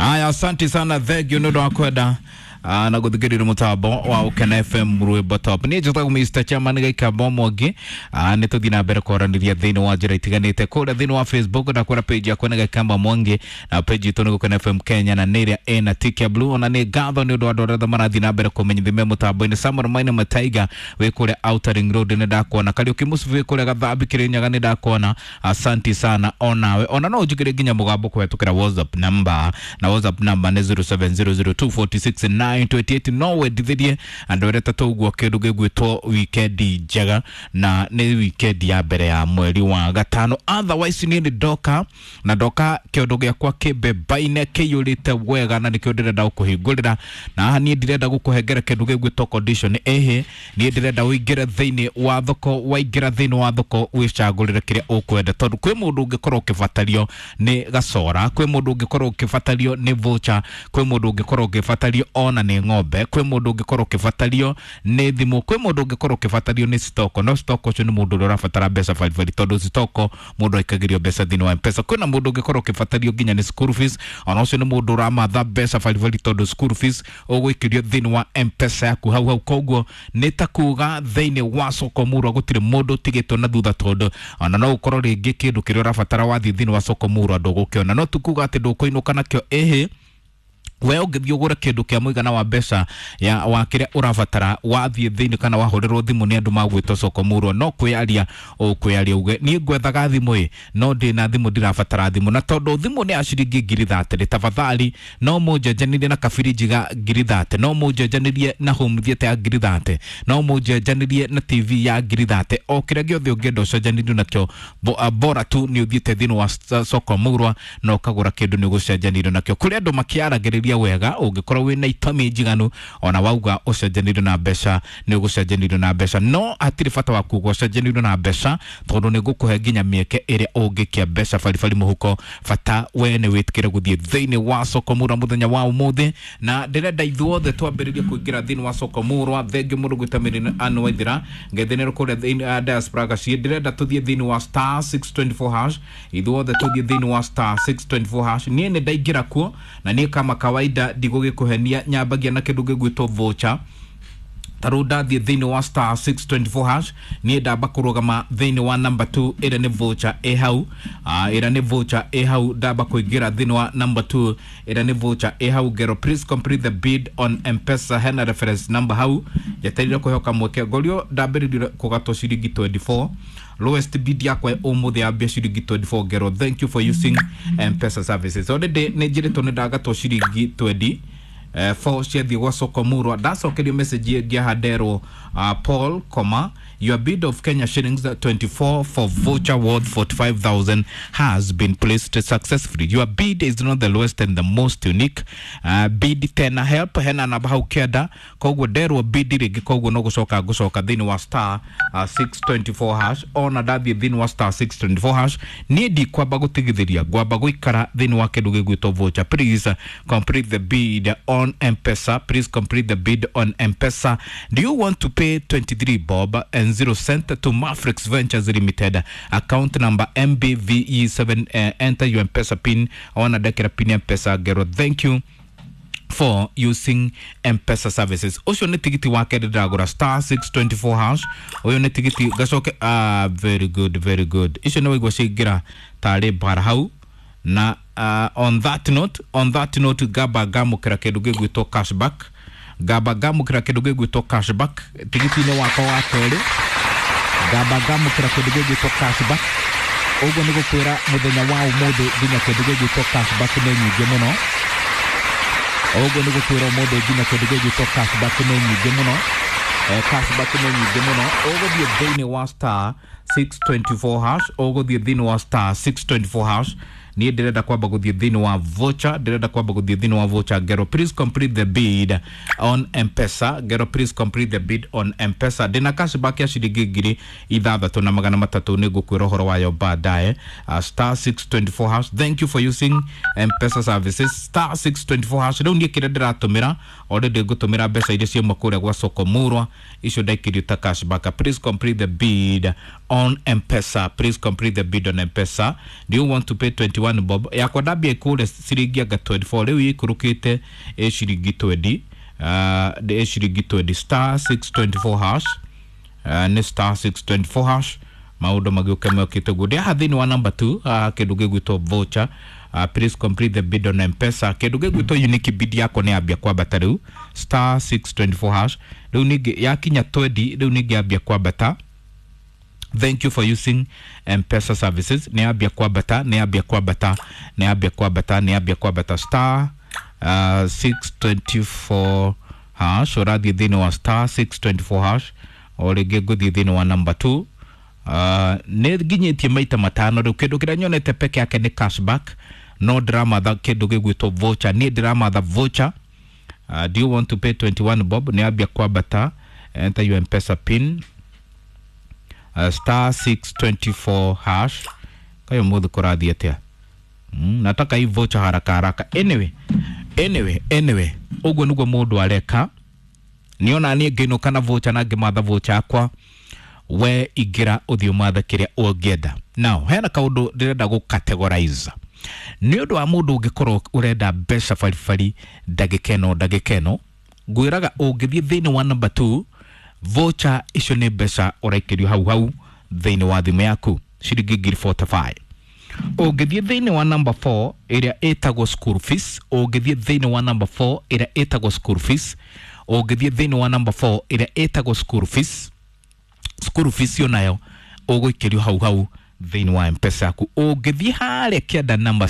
Aya, asante sana thegio nä ndå wa kwenda na gå thigä rä rä må tambo wa Ukena FM rwä top nä njå Mr. Chairman gaikamba mwongä nä tå thiä na mbere kwaranä thä inä wa njä ra itiganä te kå rä thä inä wa Facebook na kå page yakwa nä gaikamba mwongä na page itå nä Ukena FM Kenya na nä rä a ä na Tikia Blue ona nä ngatho nä å ndå wa ndå marathiä na mbere kå menyithia må tambo-inä Samuel Maina Mataiga wä kå rä Outer Ring Road nä ndakuona Kariuki Musubi wä kå rä Gathambi kä rä nyaga nä ndakuona asanti sana onawe ona no njä kä rä nginya må gambo kwehtå kä ra WhatsApp number na WhatsApp number nä 0700246928 no wendithĩrie andũ arĩa tatũguo kĩndũ gĩgwĩtwo weekend njega na nĩ weekend ya mbere ya mweri wa gatano otherwise nĩ ndoka na ndoka kĩndũ gĩakwa kĩmbebaine kĩiyũrĩte wega na nĩkĩo ndĩrenda gũkũhingũrĩra na haha niĩ ndĩrenda gũkũhengera kĩndũ gĩgwĩtwo condition niĩ ndĩrenda ũingĩre thĩinĩ wa thoko waingĩra thĩinĩ wa thoko wĩcagũrĩre kĩrĩa ũkwenda tondũ kwĩ mũndũ ũngĩkorwo ũkĩbatario nĩ gacora kwĩ mũndũ ũngĩkorwo ũkĩbatario nĩ voucher kwĩ mũndũ ũngĩkorwo ũkĩbatario ona nĩ ng'ombe kwĩ mũndũ ũngĩkorwo ũkĩbatario nĩ thimũ kwĩ mũndũ ũngĩkorwo ũkĩbatario nĩ stoko no stoko ũcio nĩ mũndũ ũrĩa ũrabatara mbeca baribari tondũ stoko mũndũ aikagĩrio mbeca thĩinĩ wa M-Pesa kwĩna mũndũ ũngĩkorwo ũkĩbatario nginya nĩ school fees ona ũcio nĩ mũndũ ũramatha mbeca baribari tondũ school fees ũgwĩkĩrio thĩinĩ wa M-Pesa yaku hau koguo nĩ ta kuga thĩinĩ wa soko murwa gũtirĩ mũndũ ũtigĩtwo na thutha tondũ ona no ũkorwo rĩngĩ kĩndũ kĩrĩa ũrabatara wathiĩ thĩinĩ wa soko murwa ndũgũkĩona no tukuga atĩ ndũkũinũka nakĩo we ũngĩthiĩ ũgũre kĩndũ kĩa mũigana wa mbeca wa kĩrĩa ũrabatara wathiĩ thĩinĩ kana wahũrĩrwo thimũ nĩ andũ magwĩtwo soko murwa no kwĩyaria ũkwĩyaria uge niĩ ngwethaga thimũ no ndĩ na thimũ ndĩrabatara thimũ na tondũ thimũ nĩ ya ciringi 30,000 tafadhali no mũnjenjanĩrie na kabiriji ga 30,000 no mũnjenjanĩrie na home theater ya 30,000 no mũnjenjanĩrie na TV ya 30,000 o kĩrĩa gĩothe ũngĩenda ũcenjanĩrio nakĩo bora tu nĩ ũthiĩte thĩinĩ wa soko murwa na ũkagũra kĩndũ nĩ ũgũcenjanĩrio nakĩo kũrĩ andũ makĩaragĩrĩria wega ũngĩkorwo wĩna itami njiganu ona wauga ũcenjanĩrio na mbeca nĩ ũgũcenjanĩrio na mbeca no hatirĩ bata wa kuga ũcenjanĩrio na mbeca tondũ nĩ ngũkũhe nginya mĩeke ĩrĩa ũngĩkia mbeca baribari mũhuko bata we nĩ wĩtĩkĩre gũthiĩ thĩinĩ wa soko murwa mũthenya wa ũmũthĩ na ndĩrenda ithuothe twambĩrĩrie kũingĩra thĩinĩ wa soko murwa thengio mũndũ gwĩtamĩrĩ Anne Waithĩra ngethenero kũrĩa thĩinĩ diaspora gaciĩ ndĩrenda tũthiĩ thĩinĩ wa star 624 hash ithuothe tũthiĩ thĩinĩ wa star 624 hash niĩ nĩ ndaingĩra kuo na niĩ kama kawaida ndigũgĩkũhenia nyambagia na kĩndũ gĩgwĩtwo voucher tarũ ndathiĩ thĩinĩ wa star 624 hash niĩ ndamba kũrũgama thĩinĩ wa number 2 ĩrĩa nĩ voucher ĩ hau ndamba kũingĩra thĩinĩ wa number 2 ĩrĩa nĩ voucher ĩ hau ngero please complete the bid on M-Pesa hena reference number hau yeterire kũheoka mweke ngorio ndambĩrĩrie kũgatwo ciringi 24 lowest bid yakwa ũmũthĩ yambia ciringi 24 ngero thank you for using M-Pesa services already nĩ njĩrĩtwo nĩ ndagatwo ciringi 20 for ciathiĩ gwa soko murwa ndacokerio message ngĩahanderwo Paul your bid of Kenya shillings 24 for voucher worth 45,000 has been placed successfully. Your bid is not the lowest and the most unique. Bid tena help hena na bahau kenda koguo nderwo bid rĩngĩ koguo no gũcoka thĩinĩ wa star 624 hash ona ndathiĩ thĩinĩ wa star 624 hash niĩ ndikwamba gũtigithĩria ngwamba gũikara thĩinĩ wa kĩndũ gĩgwĩtwo voucher please complete the bid on M-Pesa please complete the bid on M-Pesa. Do you want to pay 23 bob and 0 cent to Mafrex Ventures Limited account number MBVE7 enter your M-Pesa pin on a dekera pin M-Pesa gero thank you for using M-Pesa services. Osho ne tigiti wake ndagura star 624 hash oyo ne tigiti gacoke very good isho no igwa cigira tari bar hau na on that note gaba gamukira kĩndũ gĩgwĩtwo cashback gamukira kĩndũ gĩgwĩtwo cashback tigiti-inĩ wakwa wa kerĩ gamukira kĩndũ gĩgwĩtwo cashback ũguo nĩ gũkwĩra mũthenya wa ũmũthĩ nginya kĩndũ gĩgwĩtwo cashback nĩ nyingĩ mũno ũguo nĩ gũkwĩra ũmũthĩ nginya kĩndũ gĩgwĩtwo cashback nĩ nyingĩ mũno ũgũthiĩ thĩinĩ wa star 624 hash ũgũthiĩ thĩinĩ wa star 624 hash niĩ ndĩrenda kwamba gũthiĩ thĩinĩ wa voucher ngero please complete the bid on M-Pesa ndĩna cashback ya ciringi 6,300 nĩ ngũkwĩra ũhoro wayo baadaye star 624 hash thank you for using M-Pesa services star 624 hash rĩu niĩ kĩrĩa ndĩratũmĩra already ngũtũmĩra mbeca iria ciuma kũrĩa gwa soko murwa icio ndaikĩrio ta cashback please complete the bid on M-Pesa do you want to pay 21 21 bob yakwa ndambia kule ciringi anga 24 riu ikurukite ciringi 20 de ciringi 20 star 624 hash ni star 624 hash maundu magiuke mokite gudia hathini wa number 2 kindu gigwitwo voucher please complete the bid on M-Pesa kindu gigwitwo unique bid yako ni ambia kwambata riu star 624 hash riu ningi yakinya 20 riu ningi ambia kwambata. Thank you for using M-Pesa services. Ni abia kwambata star 624 hash oradi thini wa star 624 hash orege guthi thini wa number 2 ne ginyetie maita matano riu kindu kiria nyonete peke yake ni cashback no drama tha kindu gigwitwo voucher ni drama tha voucher. Do you want to pay 21 bob? Ni abia kwambata enter your M-Pesa pin star 624 hash kayo mudhu kurathi atia nataka hii voucher haraka anyway ugo nugo mundu areka niona ni ngino kana voucher na ngimatha voucher akwa we igira uthio matha kiria ungienda. Now hena kaundu ndirenda gu categorize ni undu wa mundu ungikorwo urenda mbeca farifari dagikeno gwiraga ungithie thini wa number 2 voucher icio ni mbeca uraikirio hau thini wa thimu yaku ciringi 45. Ungithie thini wa number 4 iria etagwo school fees ungithie thini wa number 4 iria etagwo school fees ungithie thini wa number 4 iria etagwo school fees yo nayo uguikirio hau thini wa M-Pesa yaku. Ungithie hare kienda number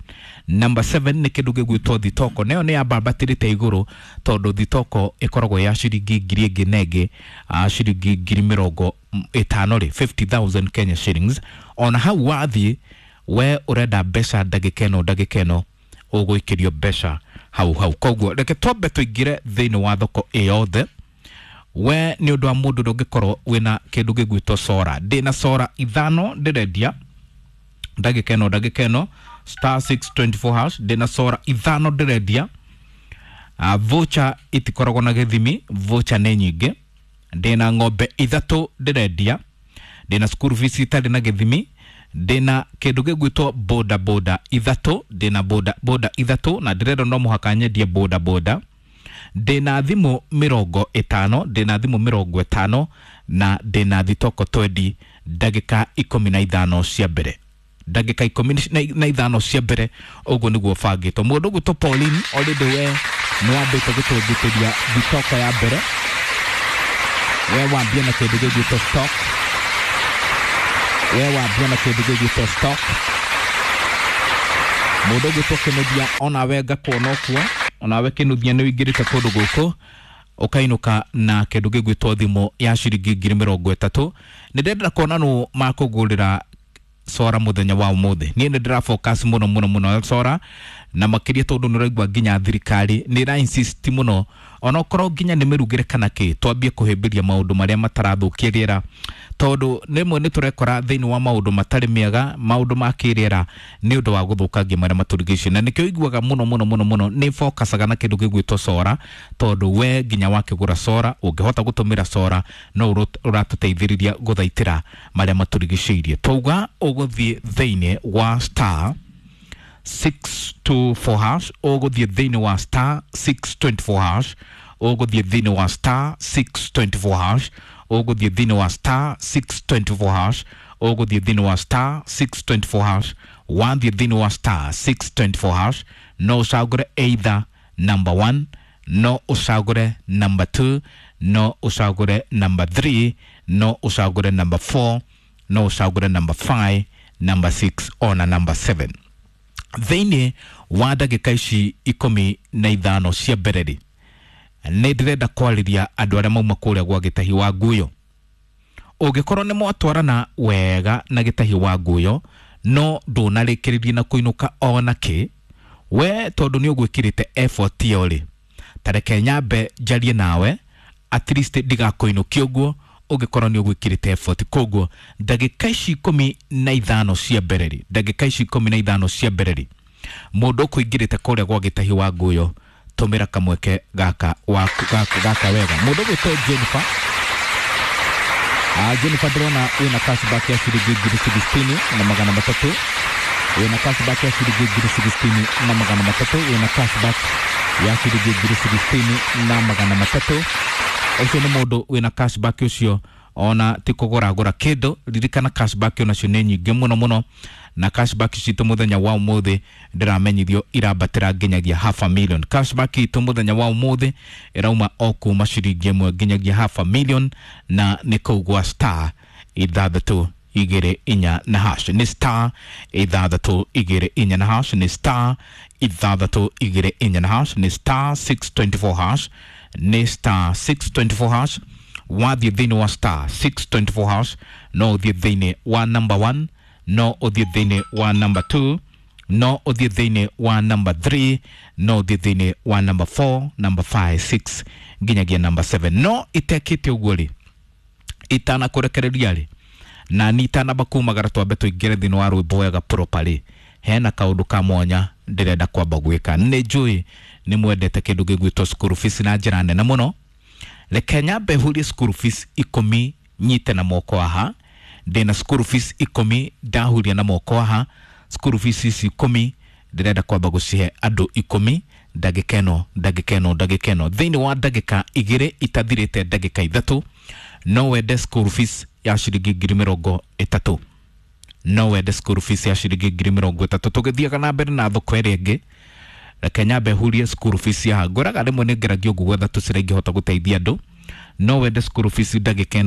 7 ni kindu gigwitwo thitoko nayo ni abambatirite iguru tondu thitoko ikoragwo ya ciringi 1,000 nenge ciringi 50,000 ri 50,000 Kenya shillings. Ona hau wathi we urenda mbeca dagikeno uguikirio mbeca hau koguo reke twambe tuingire thini wa thoko iyothe we ni undu wa mundu ndungikorwo wina kindu gigwitwo sora ndina sora ithano ndirendia dagikeno star 624 hash ndina sora ithano ndirendia voucher itikoragwo na githimi voucher ni nyingi ndina ng'ombe ithatu ndirendia ndina school fees itari na githimi ndina kindu gigwitwo boda ithatu ndina boda ithatu na ndirenda no muhaka nyendie boda ndina thimu 50 ndina thimu 50 na ndina thitoko 20 dagika 15 cia mbere dagika 15 cia mbere uguo niguo bangitwo mundu gwitwo Pauline already we no ambite gutungitiria thitoko ya mbere we wambia na kindu gigwitwo stock mundu gwitwo kinuthia ona wenga kuona kuo ona we kinuthia ni wingirite kundu guku ukainuka na kindu gigwitwo thimu ya ciringi 30 ni ndenda kuona no makugurira sora muthenya wa umuthi ni ndira focus muno sora na makiria tondu nuraigwa nginya thirikari ni ra insist muno ona okoro nginya ni mirugire kana ki twambie kuhimbiria maundu maria matarathukiria tondu nimwe ni turekora thini wa maundu matari miega maundu makiriera ni undu wa guthukangia maria maturigicio na nikio igwaga muno ni focusaga na kindu gigwitwo sora tondu we nginya wakigura sora ungihota gutumira sora no uratuteithiriria guthaitira maria maturigiciirie twauga uguthie thini wa star 624 hash uguthie thini wa star 624 hash uguthie thini wa star 624 hash uguthie thini wa star 624 hash uguthie thini wa star 624 hash wathie thini wa star 624 hash no usagure either number 1 no usagure number 2 no usagure number 3 no usagure number 4 no usagure number 5 number 6 ona number 7 thini wa dagika ici 15 cia mbereri ni ndirenda kwariria andu aria mauma kuria gwa gitahi wa nguyo ungikorwo ni mwatwarana wega na gitahi wa nguyo no ndunarikiririe na kuinuka ona ki we tondu ni ugwikirite effort yori tareke nyambe jarie nawe at least ndigakuinukia uguo ungikorwo ni ugwikirite effort koguo dagika ici 15 cia mbereri dagika ici 15 cia mbereri mundu kuingirite kuria gwa gitahi wa nguyo tumira kamweke gaka wega mundu gwitwo Jennifer Jennifer drona ina cashback ya shilingi 60 na magana matatu wina cashback ya shilingi 60 na magana matatu. Wina cashback ya shilingi 60 na magana matatu. Ucio ni mundu wina cashback ucio ona tikugura kindu. Ririkana cashback ona cio ni nyingi muno na cashback citu muthenya wa umuthi ndiramenyithio irabatira nginyagia $500,000. Cashback itu muthenya wa umuthi irauma okuma ciringi 1 nginyagia $500,000 na nikugwa star ithathatu igere inya na hash. Ni star ithathatu igere inya na hash. Ni star ithathatu igere inya na hash. Ni star 624 hash. Ni star 624 hash. Wathi thini wa star 624 hash. No uthie thini wa number 1. No uthie thini wa number 2. No uthie thini wa number 3. No uthie thini wa number 4, number 5, 6 nginyagia number 7. No itekite uguri itana kurekereria ri na nitana bakumagara twambe tuingire thini wa rwimbo wega properly. Hena kaundu ka mwanya ndirenda kwamba gwika. Ni njui ni mwendete kindu gigwitwo school fees na njira nene muno. Kenya behurie school fees 10 nyite na moko aha. Ndina school fees 10 ndahuria na moko aha. School fees 10 ndirenda kwamba gucihe andu 10 ndagikeno thini wa ndagika igire itathirite ndagika 3. No wende school fees ya shilingi 30,000. No wende school fees ya shilingi 30,000. Tugithiaga na mbere na thoko iri ingi. Kenya behurie school fees ya ngoraga rimwe ni ngeragio gugwetha tucira ingihota guteithia andu. No wende school fees ndagikeno